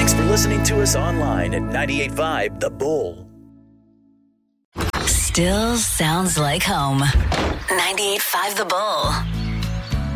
Thanks for listening to us online at 98.5 The Bull. Still sounds like home. 98.5 The Bull.